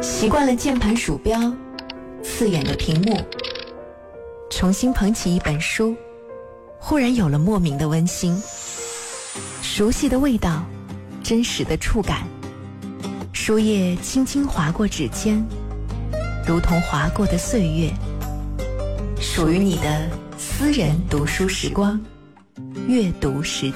习惯了键盘鼠标，刺眼的屏幕，重新捧起一本书，忽然有了莫名的温馨。熟悉的味道，真实的触感，书页轻轻划过指尖，如同划过的岁月，属于你的私人读书时光，阅读时